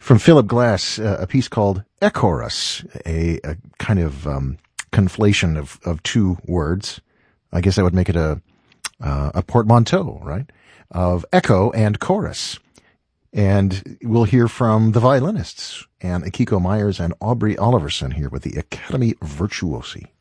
From Philip Glass, a piece called Echoros, a kind of conflation of two words. I guess I would make it a portmanteau, right? Of echo and chorus. And we'll hear from the violinists, and Akiko Myers and Aubrey Oliverson here with the Academy Virtuosi.